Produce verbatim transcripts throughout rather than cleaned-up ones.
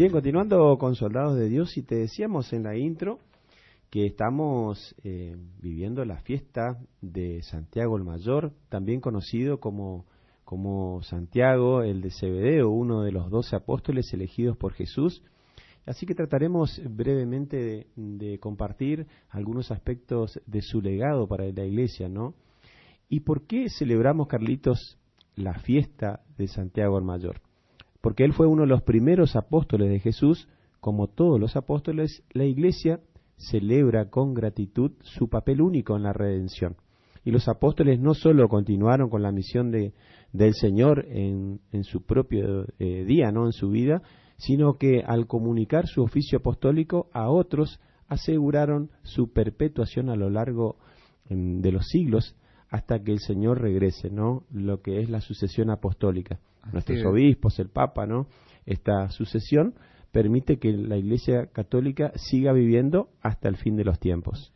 Bien, continuando con Soldados de Dios, y te decíamos en la intro que estamos eh, viviendo la fiesta de Santiago el Mayor, también conocido como, como Santiago el de Cebedeo, uno de los doce apóstoles elegidos por Jesús. Así que trataremos brevemente de, de compartir algunos aspectos de su legado para la iglesia, ¿no? ¿Y por qué celebramos, Carlitos, la fiesta de Santiago el Mayor? Porque él fue uno de los primeros apóstoles de Jesús. Como todos los apóstoles, la iglesia celebra con gratitud su papel único en la redención. Y los apóstoles no solo continuaron con la misión de, del Señor en, en su propio eh, día, no en su vida, sino que al comunicar su oficio apostólico a otros, aseguraron su perpetuación a lo largo en, de los siglos, hasta que el Señor regrese, ¿no? Lo que es la sucesión apostólica. Así Nuestros es. obispos, el Papa, ¿no? Esta sucesión permite que la Iglesia Católica siga viviendo hasta el fin de los tiempos.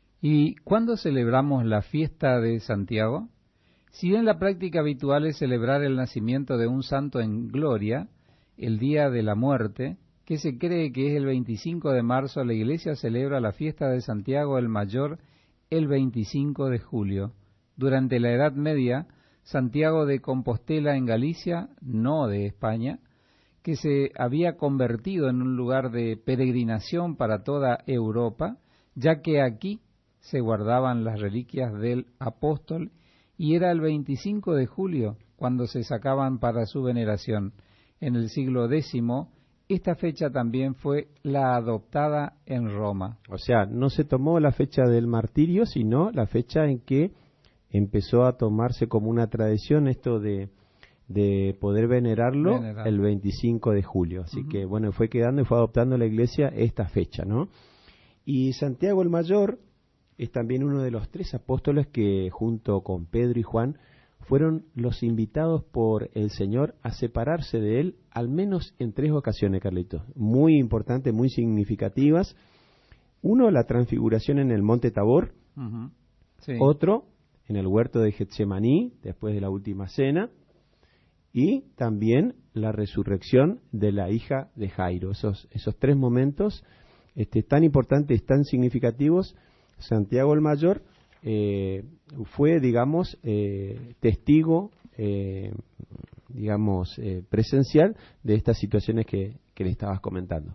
¿Y cuándo celebramos la fiesta de Santiago? Si bien la práctica habitual es celebrar el nacimiento de un santo en gloria, el día de la muerte, que se cree que es el veinticinco de marzo, la Iglesia celebra la fiesta de Santiago el Mayor el veinticinco de julio. Durante la Edad Media, Santiago de Compostela en Galicia, no de España, que se había convertido en un lugar de peregrinación para toda Europa, ya que aquí se guardaban las reliquias del apóstol, y era el veinticinco de julio cuando se sacaban para su veneración. En el siglo décimo, esta fecha también fue la adoptada en Roma. O sea, no se tomó la fecha del martirio, sino la fecha en que empezó a tomarse como una tradición esto de, de poder venerarlo Venerar. el veinticinco de julio. Así uh-huh. que, bueno, fue quedando y fue adoptando la iglesia esta fecha, ¿no? Y Santiago el Mayor es también uno de los tres apóstoles que, junto con Pedro y Juan, fueron los invitados por el Señor a separarse de él, al menos en tres ocasiones, Carlitos. Muy importantes, muy significativas. Uno, la transfiguración en el monte Tabor. Uh-huh. Sí. Otro, en el huerto de Getsemaní, después de la última cena, y también la resurrección de la hija de Jairo. Esos, esos tres momentos este, tan importantes, tan significativos, Santiago el Mayor eh, fue, digamos, eh, testigo, eh, digamos, eh, presencial de estas situaciones que, que le estabas comentando.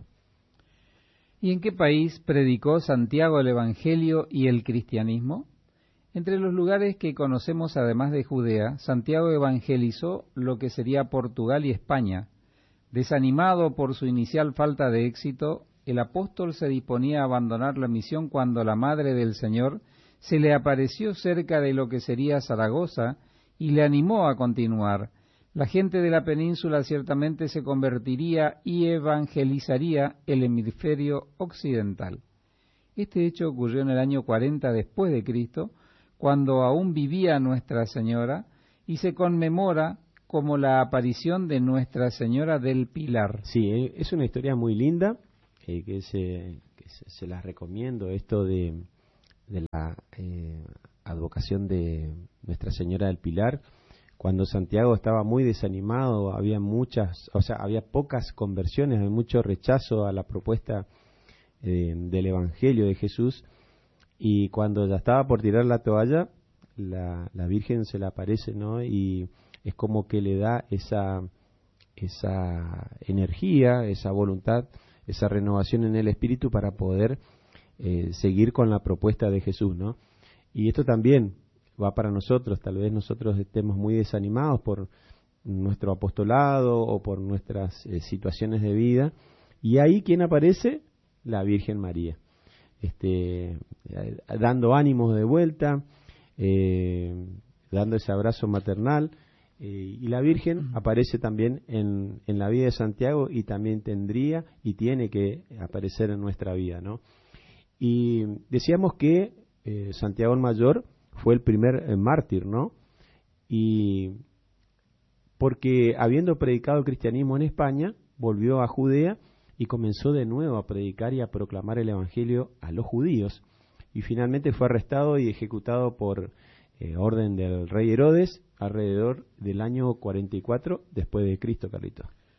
¿Y en qué país predicó Santiago el Evangelio y el cristianismo? Entre los lugares que conocemos además de Judea, Santiago evangelizó lo que sería Portugal y España. Desanimado por su inicial falta de éxito, el apóstol se disponía a abandonar la misión cuando la Madre del Señor se le apareció cerca de lo que sería Zaragoza y le animó a continuar. La gente de la península ciertamente se convertiría y evangelizaría el hemisferio occidental. Este hecho ocurrió en el año cuarenta después de Cristo, cuando aún vivía Nuestra Señora, y se conmemora como la aparición de Nuestra Señora del Pilar. Sí, es una historia muy linda, eh, que, se, que se, se las recomiendo, esto de, de la eh, advocación de Nuestra Señora del Pilar. Cuando Santiago estaba muy desanimado, había muchas, o sea, había pocas conversiones, había mucho rechazo a la propuesta eh, del Evangelio de Jesús. Y cuando ya estaba por tirar la toalla, la, la Virgen se le aparece, ¿no? Y es como que le da esa, esa energía, esa voluntad, esa renovación en el espíritu para poder eh, seguir con la propuesta de Jesús, ¿no? Y esto también va para nosotros. Tal vez nosotros estemos muy desanimados por nuestro apostolado o por nuestras eh, situaciones de vida. Y ahí, ¿quién aparece? La Virgen María. Este, dando ánimos de vuelta, eh, dando ese abrazo maternal, eh, y la Virgen aparece también en, en la vida de Santiago, y también tendría y tiene que aparecer en nuestra vida, ¿no? Y decíamos que eh, Santiago el Mayor fue el primer eh, mártir, ¿no? Y porque habiendo predicado el cristianismo en España, volvió a Judea y comenzó de nuevo a predicar y a proclamar el Evangelio a los judíos, y finalmente fue arrestado y ejecutado por eh, orden del rey Herodes alrededor del año cuarenta y cuatro después de Cristo, Carlito.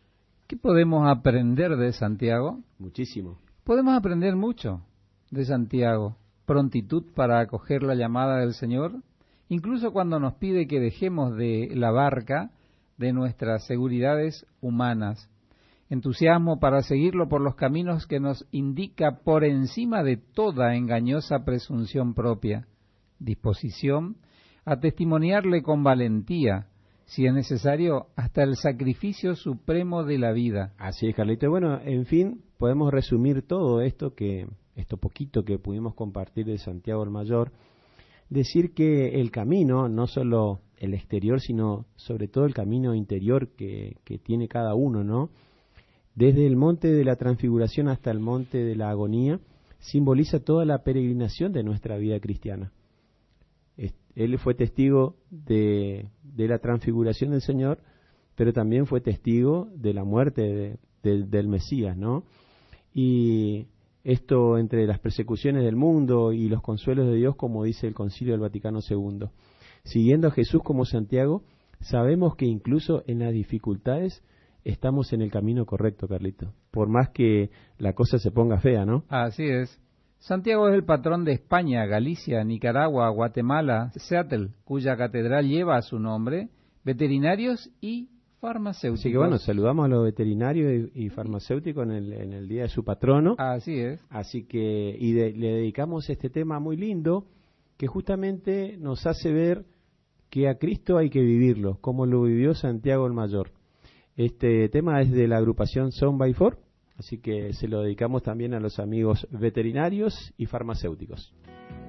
¿Qué podemos aprender de Santiago? Muchísimo. Podemos aprender mucho de Santiago. Prontitud para acoger la llamada del Señor, incluso cuando nos pide que dejemos de la barca de nuestras seguridades humanas. Entusiasmo para seguirlo por los caminos que nos indica por encima de toda engañosa presunción propia. Disposición a testimoniarle con valentía, si es necesario, hasta el sacrificio supremo de la vida. Así es, Carlito. Bueno, en fin, podemos resumir todo esto, que esto poquito que pudimos compartir de Santiago el Mayor, decir que el camino, no solo el exterior, sino sobre todo el camino interior que, que tiene cada uno, ¿no? Desde el monte de la transfiguración hasta el monte de la agonía, simboliza toda la peregrinación de nuestra vida cristiana. Él fue testigo de, de la transfiguración del Señor, pero también fue testigo de la muerte de, de, del Mesías, ¿no? Y esto entre las persecuciones del mundo y los consuelos de Dios, como dice el Concilio del Vaticano segundo. Siguiendo a Jesús como Santiago, sabemos que incluso en las dificultades estamos en el camino correcto, Carlito. Por más que la cosa se ponga fea, ¿no? Así es. Santiago es el patrón de España, Galicia, Nicaragua, Guatemala, Seattle, cuya catedral lleva su nombre, veterinarios y farmacéuticos. Así que bueno, saludamos a los veterinarios y, y farmacéuticos en el, en el día de su patrono. Así es. Así que, y de, le dedicamos este tema muy lindo, que justamente nos hace ver que a Cristo hay que vivirlo, como lo vivió Santiago el Mayor. Este tema es de la agrupación Sound by Four. Así que se lo dedicamos también a los amigos veterinarios y farmacéuticos.